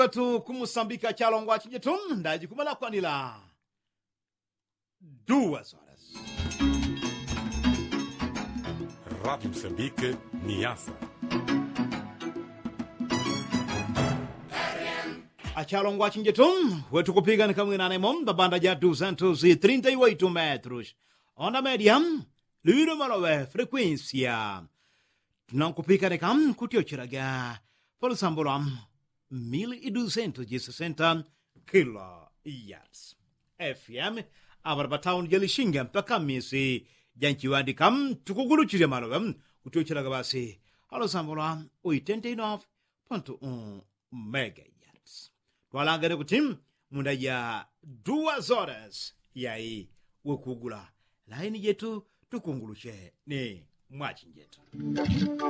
tu kumusambika chalongwa chinjetum ndaji kumala kwanila 2 horas. Rádio Moçambique, Niassa. Achalongwa chinjetum wetu kupiga ni kamwe nane mom babanda ja 238 metros. Onda medium liro malowe frequência. Tunankupika ni kam kutiochiraga pelo sambolam 1260 kilohertz. FM abarbatawun jelishinga mpaka misi janchiwandi kam tukuguluchire malowe kutiochiraga basi halo sambolam 89.1 megahertz. Twalangane kutim munda ya 2 horas yai wekugula laini yetu tukunguluche ni mwachinjetu.